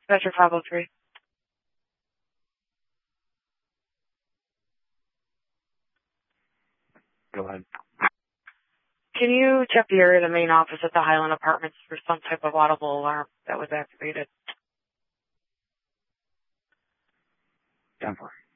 Measure 503. Go ahead. Can you check the area of the main office at the Highland Apartments for some type of audible alarm that was activated? 10-4.